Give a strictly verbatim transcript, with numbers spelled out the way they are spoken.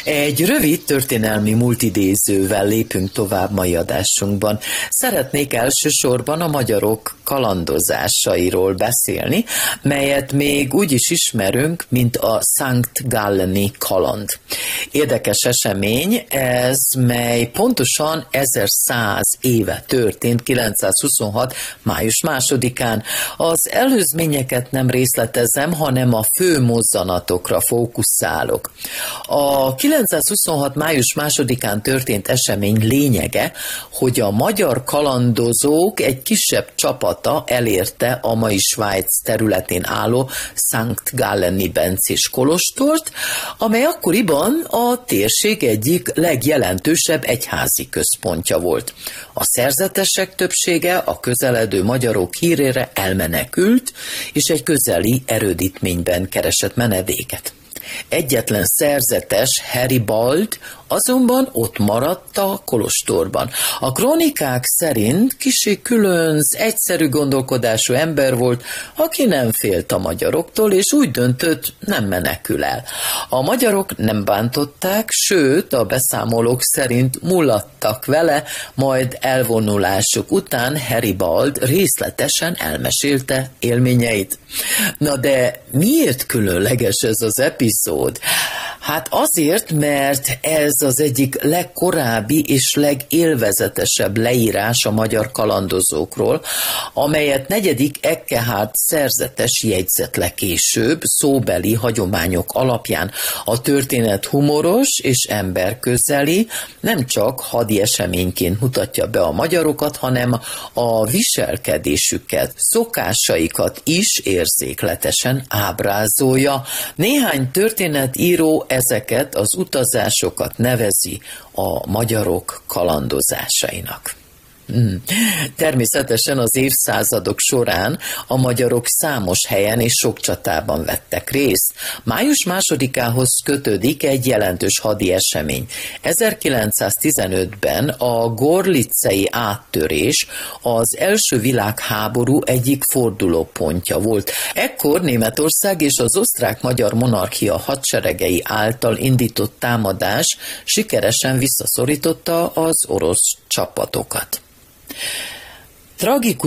Egy rövid történelmi multidézővel lépünk tovább mai adásunkban. Szeretnék elsősorban a magyarok kalandozásairól beszélni, melyet még úgy is ismerünk, mint a Sankt Galleni kaland. Érdekes esemény ez, mely pontosan ezerszáz éve történt, kilencszázhuszonhat. május másodikán. Az előzményeket nem részletezem, hanem a fő mozzanatokra fókuszálok. A kilencszázhuszonhat. május másodikán történt esemény lényege, hogy a magyar kalandozók egy kisebb csapata elérte a mai Svájc területén álló Sankt Galleni bencés kolostort, amely akkoriban a térség egyik legjelentősebb egyházi központja volt. A szerzetesek többsége a közeledő magyarok hírére elmenekült, és egy közeli erődítményben keresett menedéket. Egyetlen szerzetes, Heribald azonban ott maradt a kolostorban. A krónikák szerint kissé különc, egyszerű gondolkodású ember volt, aki nem félt a magyaroktól, és úgy döntött, nem menekül el. A magyarok nem bántották, sőt, a beszámolók szerint mulattak vele, majd elvonulásuk után Heribald részletesen elmesélte élményeit. Na de miért különleges ez az epizód? Hát azért, mert ez az egyik legkorábbi és legélvezetesebb leírás a magyar kalandozókról, amelyet negyedik Eckehard szerzetes jegyzett le később szóbeli hagyományok alapján. A történet humoros és emberközeli, nem csak hadi eseményként mutatja be a magyarokat, hanem a viselkedésüket, szokásaikat is érzékletesen ábrázolja. Néhány történetíró ezeket az utazásokat nevezi a magyarok kalandozásainak. Hmm. Természetesen az évszázadok során a magyarok számos helyen és sok csatában vettek részt. május másodikához kötődik egy jelentős hadi esemény. ezerkilencszáztizenötben a gorlicei áttörés az első világháború egyik fordulópontja volt. Ekkor Németország és az osztrák-magyar monarchia hadseregei által indított támadás sikeresen visszaszorította az orosz csapatokat. Tragikus